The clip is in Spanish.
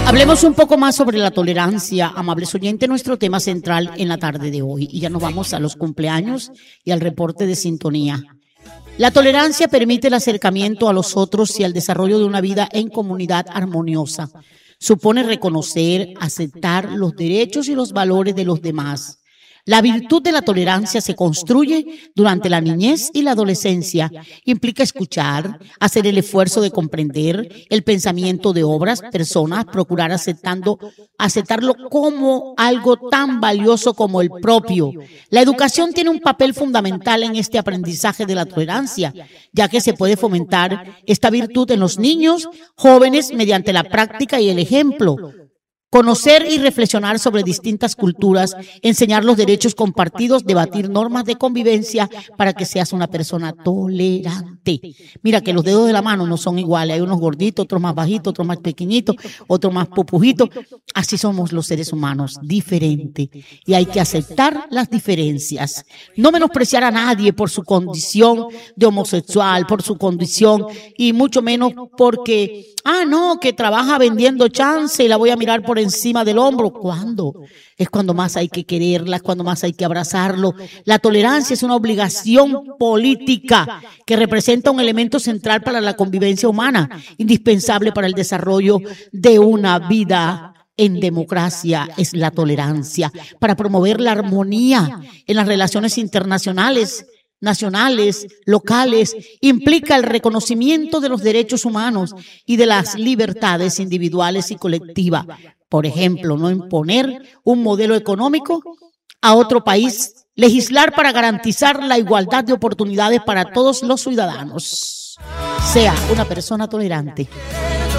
Hablemos un poco más sobre la tolerancia, amables oyentes, nuestro tema central en la tarde de hoy. Y ya nos vamos a los cumpleaños y al reporte de sintonía. La tolerancia permite el acercamiento a los otros y al desarrollo de una vida en comunidad armoniosa. Supone reconocer, aceptar los derechos y los valores de los demás. La virtud de la tolerancia se construye durante la niñez y la adolescencia. Implica escuchar, hacer el esfuerzo de comprender el pensamiento de obras, personas, procurar aceptarlo como algo tan valioso como el propio. La educación tiene un papel fundamental en este aprendizaje de la tolerancia, ya que se puede fomentar esta virtud en los niños, jóvenes, mediante la práctica y el ejemplo. Conocer y reflexionar sobre distintas culturas, enseñar los derechos compartidos, debatir normas de convivencia para que seas una persona tolerante. Mira que los dedos de la mano no son iguales, hay unos gorditos, otros más bajitos, otros más pequeñitos, otros más pupujitos. Así somos los seres humanos, diferentes. Y hay que aceptar las diferencias. No menospreciar a nadie por su condición de homosexual, por su condición, y mucho menos porque, que trabaja vendiendo chance y la voy a mirar por encima del hombro. ¿Cuándo? Es cuando más hay que quererla, es cuando más hay que abrazarlo. La tolerancia es una obligación política que representa un elemento central para la convivencia humana, indispensable para el desarrollo de una vida en democracia. Es la tolerancia para promover la armonía en las relaciones internacionales, nacionales, locales. Implica el reconocimiento de los derechos humanos y de las libertades individuales y colectivas. Por ejemplo, no imponer un modelo económico a otro país, legislar para garantizar la igualdad de oportunidades para todos los ciudadanos. Sea una persona tolerante.